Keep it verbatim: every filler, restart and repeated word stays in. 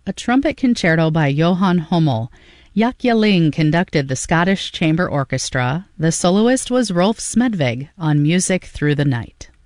a trumpet concerto by Johan Hummel. Jaakje Ling conducted the Scottish Chamber Orchestra. The soloist was Rolf Smedvig on Music Through the Night.